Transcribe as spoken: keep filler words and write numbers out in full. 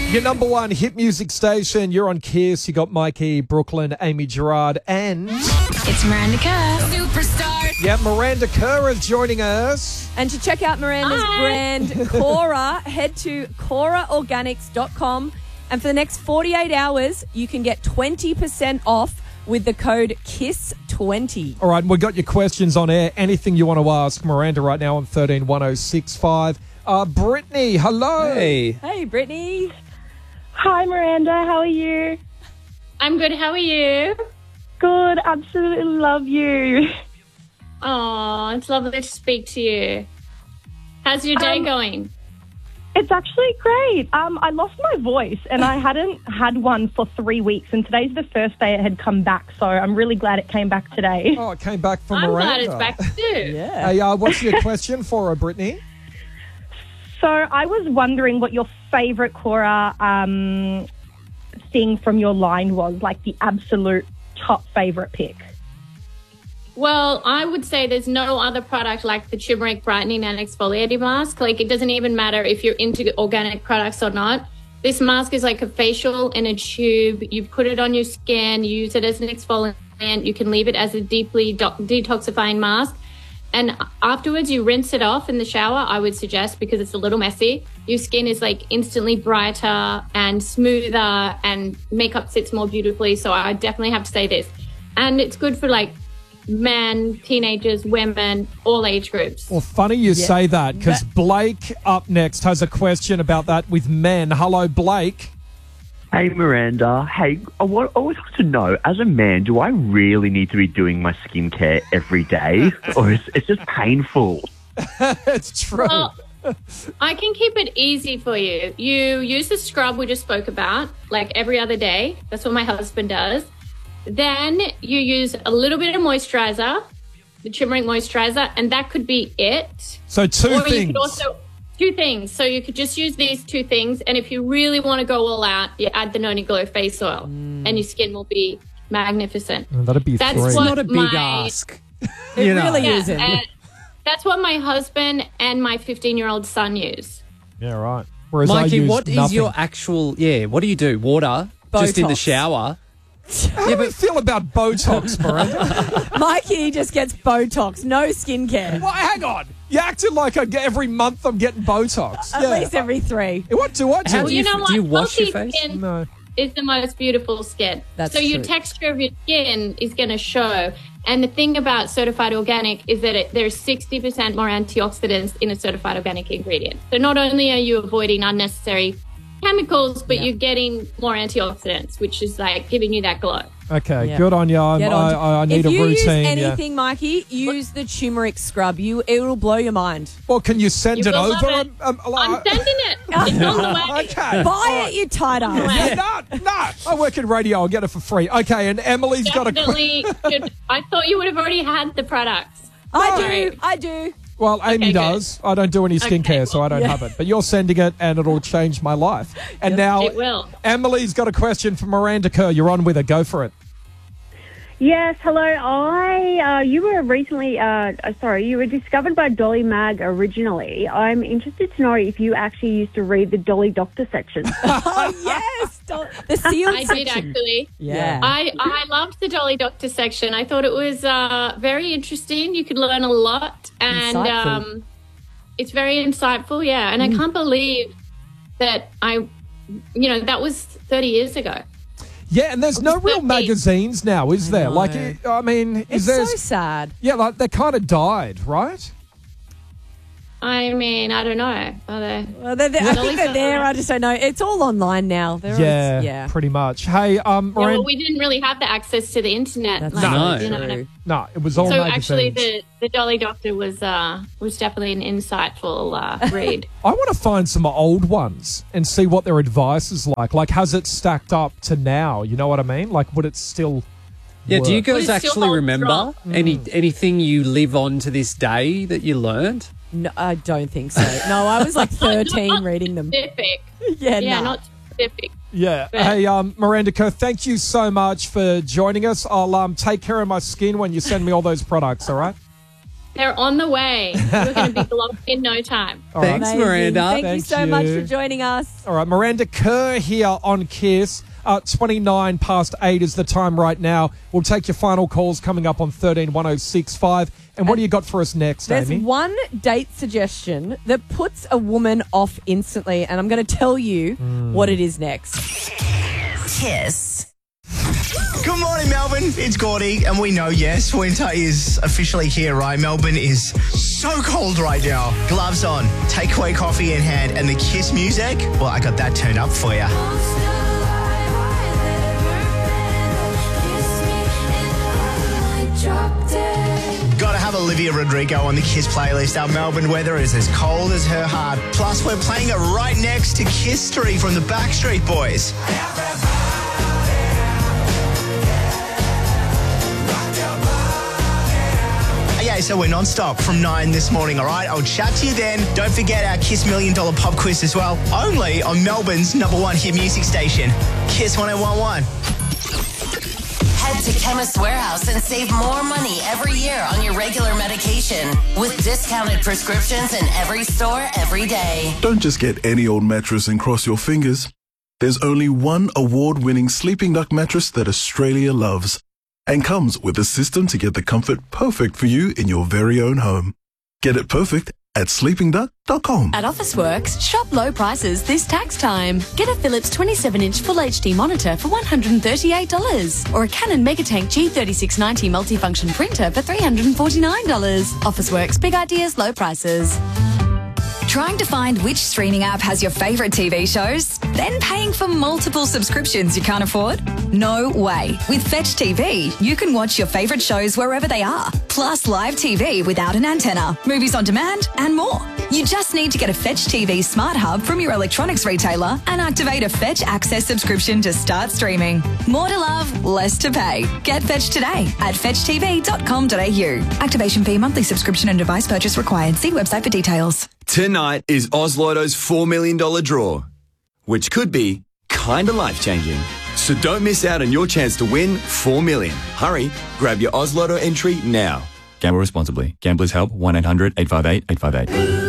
Your number one hit music station. You're on Kiss. You got Mikey, Brooklyn, Amy Gerard, and It's Miranda Kerr. Superstar. yeah, Miranda Kerr is joining us. And to check out Miranda's Hi. brand, Cora, head to cora organics dot com. And for the next forty-eight hours, you can get twenty percent off with the code kiss twenty. All right, we've got your questions on air. Anything you want to ask Miranda right now on thirteen one oh six five. Uh, Brittany, hello. Hey. Hey, Brittany. Hi, Miranda. How are you? I'm good. How are you? Good. Absolutely love you. Oh, it's lovely to speak to you. How's your day Um, going? It's actually great. Um, I lost my voice and I hadn't had one for three weeks, and today's the first day it had come back, so I'm really glad it came back today. Oh, it came back from I'm Miranda. glad it's back too. Yeah. Hey, uh, what's your question for her, Brittany? So I was wondering what your favourite Cora um, thing from your line was, like the absolute top favourite pick. Well, I would say there's no other product like the turmeric brightening and exfoliating mask. Like, it doesn't even matter if you're into organic products or not. This mask is like a facial in a tube. You put it on your skin, you use it as an exfoliant. You can leave it as a deeply do- detoxifying mask. And afterwards, you rinse it off in the shower, I would suggest, because it's a little messy. Your skin is like instantly brighter and smoother, and makeup sits more beautifully. So I definitely have to say this. And it's good for like men, teenagers, women, all age groups. Well, funny you Yeah. say that, because Blake up next has a question about that with men. Hello, Blake. Hey, Miranda. Hey, I want, I always want to know, as a man, do I really need to be doing my skincare every day? Or is it's just painful? It's true. Well, I can keep it easy for you. You use the scrub we just spoke about, like every other day. That's what my husband does. Then you use a little bit of moisturizer, the turmeric moisturizer, and that could be it. so two or things. you could also two things. So you could just use these two things, and if you really want to go all out, you add the Noni Glow face oil, and your skin will be magnificent. Oh, that'd be That's three. what Not a big my- ask. It You know. really Yeah, isn't. and that's what my husband and my fifteen-year-old son use. Yeah, right. Whereas I Mikey, use what is nothing. your actual, yeah, what do you do? Water? Just in the Botox. shower? How do you feel about Botox, Miranda? Mikey just gets Botox, no skincare. Well, hang on. You acted like I get every month I'm getting Botox. At yeah. least every three. What do I do? How Well, do you you, know do what? you wash your Healthy face? skin No. is the most beautiful skin. That's so your true. texture of your skin is going to show. And the thing about certified organic is that it, there's sixty percent more antioxidants in a certified organic ingredient. So not only are you avoiding unnecessary chemicals, but Yeah. you're getting more antioxidants, which is like giving you that glow. Okay, Yeah. good on you. I'm, Get I, on. I, I need if a you routine. use yeah. anything, Mikey, use the turmeric scrub. You, it will blow your mind. Well, can you send You it will over? love it. Um, um, I'm uh, sending it. It's on the way. Okay. Buy it, you tight ass. Yeah, no, no. I work in radio. I'll get it for free. Okay, and Emily's got a. Definitely. should, I thought you would have already had the products. I Sorry. do. I do. Well, Amy Okay, good. does. I don't do any Okay, skincare, so I don't Yeah. have it. But you're sending it, and it'll change my life. And now, It will. Emily's got a question for Miranda Kerr. You're on with her. Go for it. Yes, hello. I, uh, you were recently, uh, uh, sorry, you were discovered by Dolly Mag originally. I'm interested to know if you actually used to read the Dolly Doctor section. Oh, yes. Don't- The sealed I section. did actually. Yeah. I, I loved the Dolly Doctor section. I thought it was uh, very interesting. You could learn a lot, and Insightful. um, it's very insightful. Yeah, and I can't believe that I, you know, that was thirty years ago. Yeah, and there's no real thirteen. magazines now, is there? know. Like, it- I mean, it's is there? so sad. Yeah, like they kind of died, right? I mean, I don't know. Are they? Well, they're, they're, I Dolly think they're there. Doctor. I just don't know. It's all online now. They're all- Yeah, yeah. pretty much. Hey, um, Yeah, Miranda, well, we didn't really have the access to the internet. That's like, No. you know, true. no, it was all So magazines. actually, the, the Dolly Doctor was uh, was definitely an insightful uh, read. I want to find some old ones and see what their advice is like. Like, has it stacked up to now? You know what I mean? Like, would it still? Yeah, do you work? guys But it still actually holds remember strong. any anything you live on to this day that you learned? No, I don't think so. No, I was like thirteen reading them. Specific. Yeah, Yeah, nah. not specific. Yeah. Yeah. Hey, um, Miranda Kerr, thank you so much for joining us. I'll um take care of my skin when you send me all those products. All right. They're on the way. You're going to be blocked in no time. All right. Thanks, Amazing. Miranda. Thank, you Thank so much you. for joining us. All right, Miranda Kerr here on Kiss. Uh, twenty-nine past eight is the time right now. We'll take your final calls coming up on thirteen one oh six five. And what do you got for us next, There's Amy? one date suggestion that puts a woman off instantly, and I'm going to tell you Hmm. what it is next. Kiss. Good morning, Melbourne. It's Gordy, and we know, yes, winter is officially here, right? Melbourne is so cold right now. Gloves on, takeaway coffee in hand, and the Kiss music. Well, I got that turned up for you. Gotta have Olivia Rodrigo on the Kiss playlist. Our Melbourne weather is as cold as her heart. Plus, we're playing it right next to Kiss History from the Backstreet Boys. Okay, so we're non-stop from nine this morning, all right? I'll chat to you then. Don't forget our Kiss Million Dollar Pop Quiz as well, only on Melbourne's number one hit music station, Kiss one oh one one. Head to Chemist Warehouse and save more money every year on your regular medication with discounted prescriptions in every store every day. Don't just get any old mattress and cross your fingers. There's only one award-winning Sleeping Duck mattress that Australia loves and comes with a system to get the comfort perfect for you in your very own home. Get it perfect at sleeping duck dot com. At Officeworks, shop low prices this tax time. Get a Philips twenty-seven inch Full H D monitor for one hundred thirty-eight dollars or a Canon Megatank G thirty-six ninety multifunction printer for three hundred forty-nine dollars. Officeworks, big ideas, low prices. Trying to find which streaming app has your favourite T V shows? Then paying for multiple subscriptions you can't afford? No way. With Fetch T V, you can watch your favourite shows wherever they are, plus live T V without an antenna, movies on demand, and more. You just need to get a Fetch T V Smart Hub from your electronics retailer and activate a Fetch Access subscription to start streaming. More to love, less to pay. Get Fetch today at fetch t v dot com dot a u. Activation fee, monthly subscription and device purchase required. See website for details. Tonight is Oz Lotto's four million dollars draw, which could be kinda life-changing. So don't miss out on your chance to win four million dollars. Hurry, grab your Oz Lotto entry now. Gamble responsibly. Gamblers help one eight hundred eight five eight eight five eight.